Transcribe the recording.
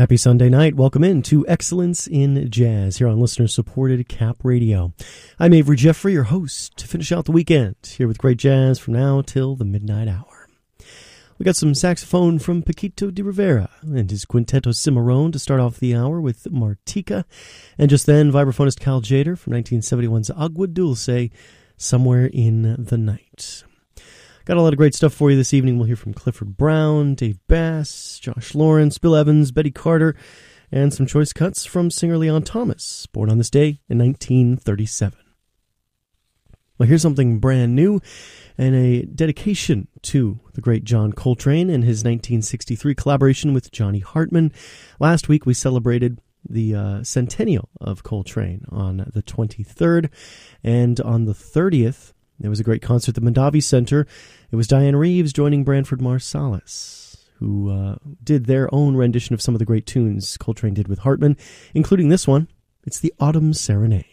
Happy Sunday night. Welcome in to Excellence in Jazz here on listener-supported Cap Radio. I'm Avery Jeffrey, your host, to finish out the weekend here with great jazz from now till the midnight hour. We got some saxophone from Paquito de Rivera and his Quinteto Cimarron to start off the hour with Martica, and just then vibraphonist Cal Tjader from 1971's Agua Dulce, Somewhere in the Night. Got a lot of great stuff for you this evening. We'll hear from Clifford Brown, Dave Bass, Josh Lawrence, Bill Evans, Betty Carter, and some choice cuts from singer Leon Thomas, born on this day in 1937. Well, here's something brand new and a dedication to the great John Coltrane and his 1963 collaboration with Johnny Hartman. Last week we celebrated the centennial of Coltrane on the 23rd, and on the 30th, there was a great concert at the Mondavi Center. It was Diane Reeves joining Branford Marsalis, who did their own rendition of some of the great tunes Coltrane did with Hartman, including this one. It's the Autumn Serenade.